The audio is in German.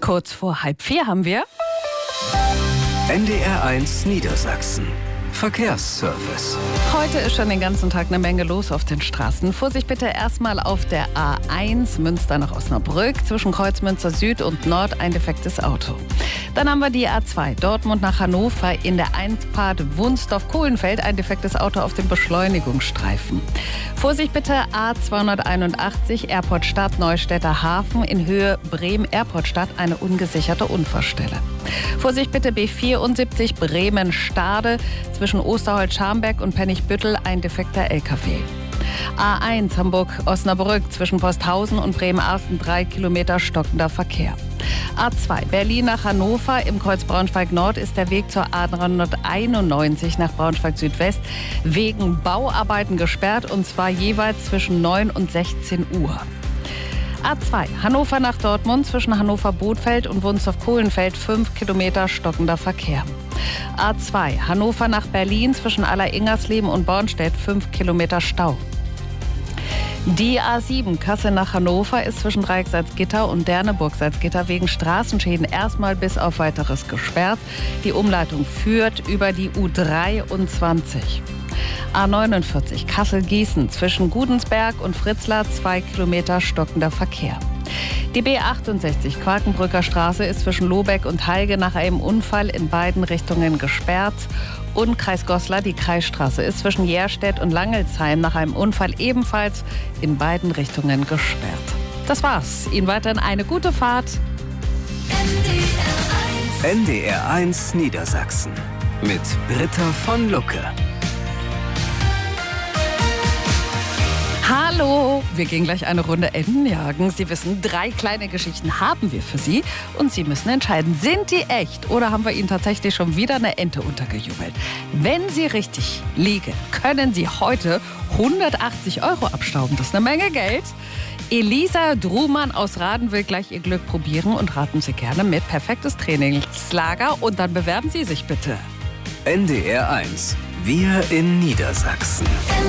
Kurz vor 3:30 haben wir NDR1 Niedersachsen. Verkehrsservice. Heute ist schon den ganzen Tag eine Menge los auf den Straßen. Vorsicht bitte erstmal auf der A1 Münster nach Osnabrück. Zwischen Kreuzmünster Süd und Nord ein defektes Auto. Dann haben wir die A2 Dortmund nach Hannover in der Einfahrt Wunsdorf-Kohlenfeld ein defektes Auto auf dem Beschleunigungsstreifen. Vorsicht bitte A281 Airport Stadt Neustädter Hafen in Höhe Bremen-Airport Stadt eine ungesicherte Unfallstelle. Vorsicht bitte B74 Bremen-Stade zwischen Osterholz-Scharmbeck und Pennigbüttel ein defekter LKW. A1 Hamburg-Osnabrück zwischen Posthausen und Bremerhaven 3 Kilometer stockender Verkehr. A2 Berlin nach Hannover im Kreuz Braunschweig-Nord ist der Weg zur A391 nach Braunschweig-Südwest wegen Bauarbeiten gesperrt und zwar jeweils zwischen 9 und 16 Uhr. A2 Hannover nach Dortmund zwischen Hannover-Bothfeld und Wunsdorf-Kohlenfeld 5 Kilometer stockender Verkehr. A2 Hannover nach Berlin zwischen Aller-Ingersleben und Bornstedt 5 Kilometer Stau. Die A7 Kassel nach Hannover ist zwischen Dreieck-Salzgitter und Derneburg-Salzgitter wegen Straßenschäden erstmal bis auf Weiteres gesperrt. Die Umleitung führt über die U23. A49 Kassel-Gießen zwischen Gudensberg und Fritzlar 2 Kilometer stockender Verkehr. Die B68 Quakenbrücker Straße ist zwischen Lobeck und Halge nach einem Unfall in beiden Richtungen gesperrt. Und Kreis Goslar, die Kreisstraße, ist zwischen Järstedt und Langelsheim nach einem Unfall ebenfalls in beiden Richtungen gesperrt. Das war's. Ihnen weiterhin eine gute Fahrt. NDR1 Niedersachsen mit Britta von Lucke. Hallo, wir gehen gleich eine Runde Enten jagen. Sie wissen, 3 kleine Geschichten haben wir für Sie und Sie müssen entscheiden, sind die echt oder haben wir Ihnen tatsächlich schon wieder eine Ente untergejubelt? Wenn Sie richtig liegen, können Sie heute 180 € abstauben. Das ist eine Menge Geld. Elisa Drumann aus Raden will gleich ihr Glück probieren und raten Sie gerne mit. Perfektes Trainingslager und dann bewerben Sie sich bitte. NDR1. Wir in Niedersachsen.